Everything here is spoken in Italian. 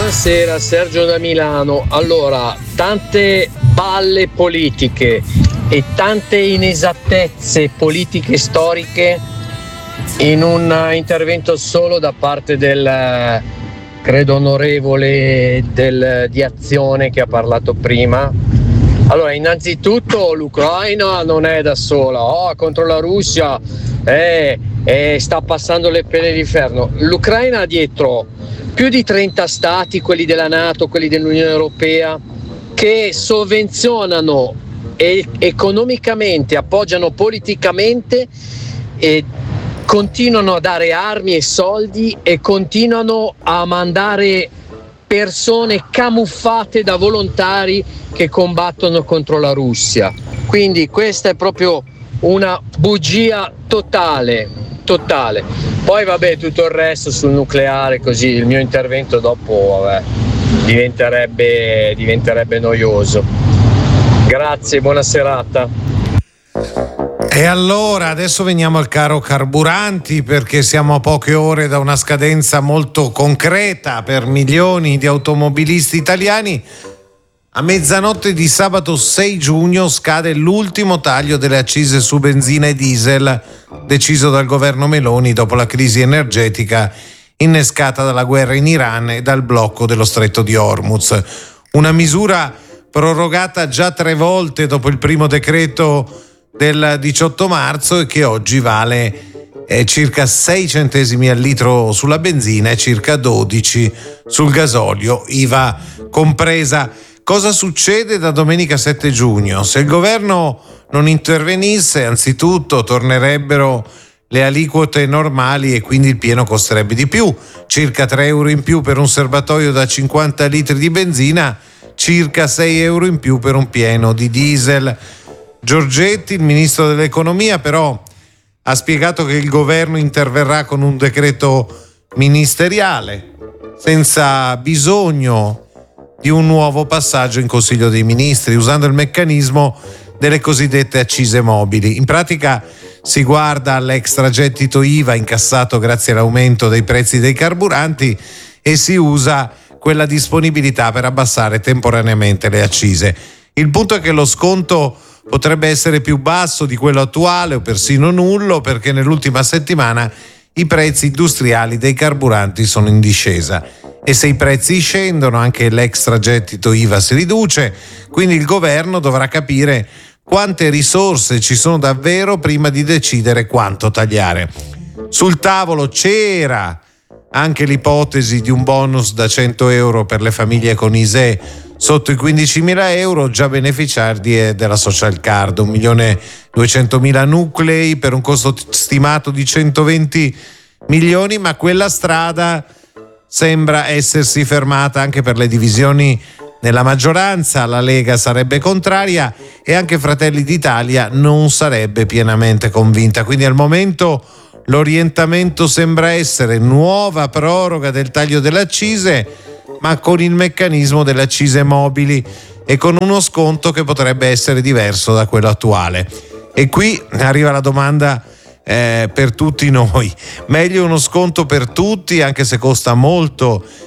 Buonasera, Sergio da Milano. Allora, tante balle politiche e tante inesattezze politiche storiche in un intervento solo da parte del, credo, onorevole di Azione che ha parlato prima. Allora, innanzitutto l'Ucraina non è da sola, contro la Russia sta passando le pene d'inferno. L'Ucraina ha dietro più di 30 stati, quelli della NATO, quelli dell'Unione Europea, che sovvenzionano e economicamente, appoggiano politicamente e continuano a dare armi e soldi e continuano a mandare persone camuffate da volontari che combattono contro la Russia. Quindi questa è proprio una bugia totale. Poi vabbè, tutto il resto sul nucleare, così il mio intervento dopo diventerebbe noioso. Grazie, buona serata. E allora adesso veniamo al caro carburanti, perché siamo a poche ore da una scadenza molto concreta per milioni di automobilisti italiani. A mezzanotte di sabato 6 giugno scade l'ultimo taglio delle accise su benzina e diesel deciso dal governo Meloni dopo la crisi energetica innescata dalla guerra in Iran e dal blocco dello stretto di Hormuz. Una misura prorogata già 3 volte dopo il primo decreto del 18 marzo e che oggi vale circa 6 centesimi al litro sulla benzina e circa 12 sul gasolio, IVA compresa. Cosa succede da domenica 7 giugno? Se il governo non intervenisse, anzitutto tornerebbero le aliquote normali e quindi il pieno costerebbe di più, circa 3 euro in più per un serbatoio da 50 litri di benzina, circa 6 euro in più per un pieno di diesel. Giorgetti, il ministro dell'economia, però ha spiegato che il governo interverrà con un decreto ministeriale senza bisogno di un nuovo passaggio in Consiglio dei Ministri, usando il meccanismo delle cosiddette accise mobili. In pratica si guarda all'extragettito IVA incassato grazie all'aumento dei prezzi dei carburanti e si usa quella disponibilità per abbassare temporaneamente le accise. Il punto è che lo sconto potrebbe essere più basso di quello attuale o persino nullo, perché nell'ultima settimana i prezzi industriali dei carburanti sono in discesa e se i prezzi scendono anche l'extragettito IVA si riduce, quindi il governo dovrà capire quante risorse ci sono davvero prima di decidere quanto tagliare. Sul tavolo c'era anche l'ipotesi di un bonus da 100 euro per le famiglie con ISEE sotto i 15.000 euro, già beneficiarie della social card, 1.200.000 nuclei per un costo stimato di 120 milioni, ma quella strada sembra essersi fermata anche per le divisioni nella maggioranza. La Lega sarebbe contraria e anche Fratelli d'Italia non sarebbe pienamente convinta, quindi al momento l'orientamento sembra essere nuova proroga del taglio delle accise, ma con il meccanismo delle accise mobili e con uno sconto che potrebbe essere diverso da quello attuale. E qui arriva la domanda per tutti noi: meglio uno sconto per tutti, anche se costa molto